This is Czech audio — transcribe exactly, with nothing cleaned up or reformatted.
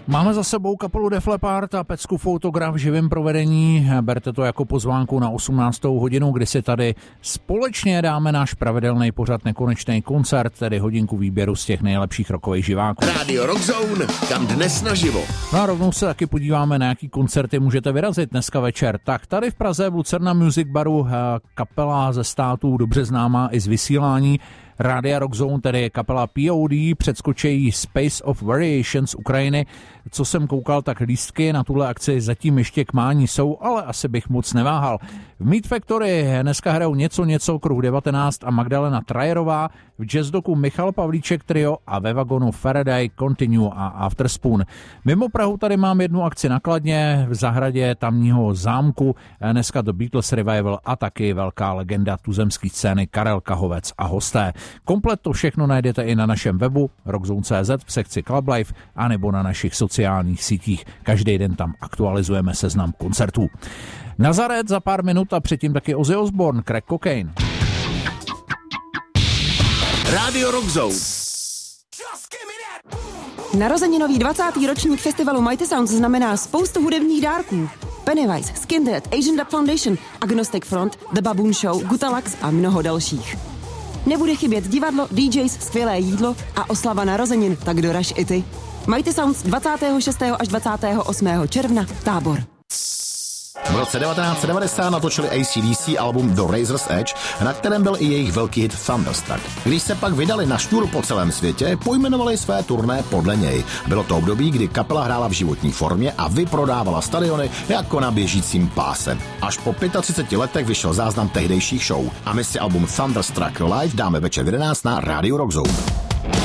Máme za sebou kapelu Def Leppard a pecku Fotograf v živém provedení. Berte to jako pozvánku na osmnáctou hodinu, kdy si tady společně dáme náš pravidelný pořad Nekonečný koncert, tedy hodinku výběru z těch nejlepších rockových živáků. Rádio Rock Zone, kam dnes naživo. No a rovnou se taky podíváme, na jaký koncerty můžete vyrazit dneska večer. Tak tady v Praze v Lucerna Music Baru kapela ze států dobře známá i z vysílání Rádia Rock Zone, tedy kapela P O D, předskočejí Space of Variation z Ukrajiny. Co jsem koukal, tak lístky na tuhle akci zatím ještě k mání jsou, ale asi bych moc neváhal. V Meat Factory dneska hrajou něco něco kruh devatenáct a Magdalena Trajerová, v jazzdoku Michal Pavlíček trio a ve vagonu Faraday, Continue a Afterspoon. Mimo Prahu tady mám jednu akci na Kladně v zahradě tamního zámku, dneska The Beatles Revival a taky velká legenda tuzemské scény Karel Kahovec a hosté. Komplet to všechno najdete i na našem webu rockzone tečka cé zet v sekci Club Life a nebo na našich sociálních sítích. Každý den tam aktualizujeme seznam koncertů. Nazaret za pár minut a předtím taky Ozzy Osbourne, Crack Cocaine. Rádio Rock Zone. Narozeninový dvacátý ročník festivalu Mighty Sounds znamená spoustu hudebních dárků. Pennywise, Skinhead, Asian Dub Foundation, Agnostic Front, The Baboon Show, Gutalax a mnoho dalších. Nebude chybět divadlo, D Js, skvělé jídlo a oslava narozenin, tak doraž i ty. Mighty Sounds dvacátého šestého až dvacátého osmého června, Tábor. V roce devatenáct set devadesát natočili A C D C album The Razor's Edge, na kterém byl i jejich velký hit Thunderstruck. Když se pak vydali na šňůru po celém světě, pojmenovali své turné podle něj. Bylo to období, kdy kapela hrála v životní formě a vyprodávala stadiony jako na běžícím páse. Až po třiceti pěti letech vyšel záznam tehdejších show a my si album Thunderstruck live dáme večer v jedenáct na Rádiu Rock Zone.